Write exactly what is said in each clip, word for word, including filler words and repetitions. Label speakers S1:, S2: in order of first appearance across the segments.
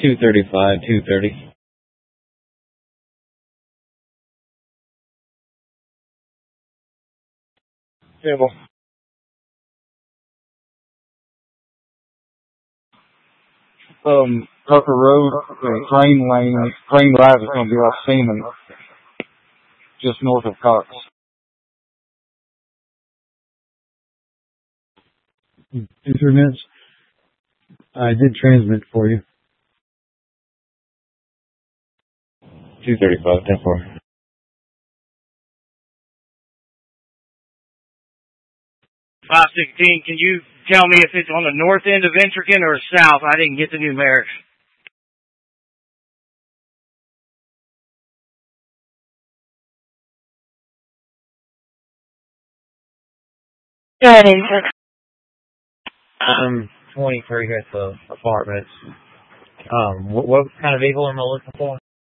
S1: two thirty-five, two thirty.
S2: Civil. Um, Tucker Road, the train lane, train drive is going to be off Seaman, just north of Cox.
S3: Two, three minutes. I did transmit for you.
S1: two thirty-five, ten four.
S4: five sixteen, can you tell me if it's on the north end of Intrican or south? I didn't get the numerics.
S5: Go ahead, eighty-six.
S6: Um, twenty-three here at the apartments. Um, what, what kind of vehicle am I looking for?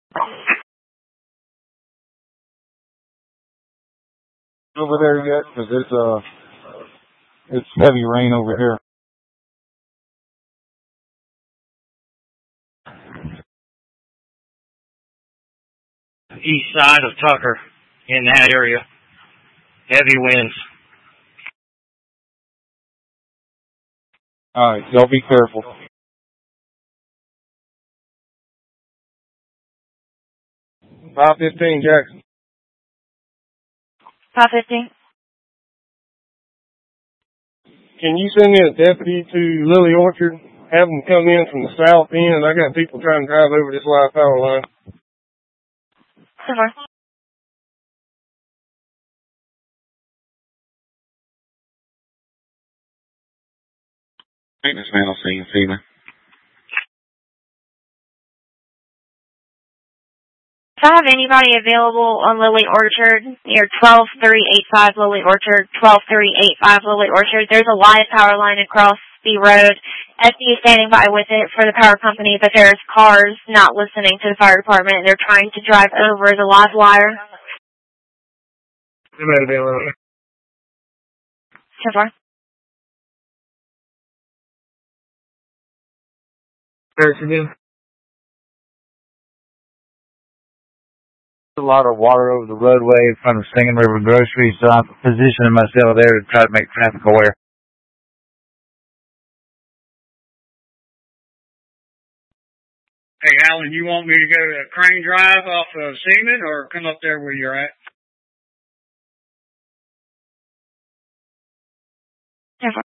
S2: Over there yet? Because it's, uh, it's heavy rain over here.
S4: East side of Tucker, in that area. Heavy winds.
S2: Alright, y'all be careful. five fifteen, Jackson.
S5: five fifteen.
S2: Can you send me a deputy to Lily Orchard? Have them come in from the south end. I got people trying to drive over this live power line.
S5: So far.
S1: Maintenance man will see you, see me.
S5: If I have anybody available on Lily Orchard, near twelve three eighty-five Lily Orchard, twelve three eighty-five Lily Orchard, there's a live power line across the road. S D is standing by with it for the power company, but there's cars not listening to the fire department, and they're trying to drive over the live wire. So far.
S2: There's again. A lot of water over the roadway in front of Singing River Grocery, so I'm positioning myself there to try to make traffic aware.
S4: Hey, Alan, you want me to go to Crane Drive off of Seaman or come up there where you're at?
S5: So far.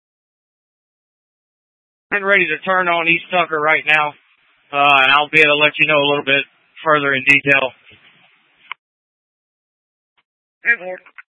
S4: I'm ready to turn on East Tucker right now, uh, and I'll be able to let you know a little bit further in detail. Hey, Lord.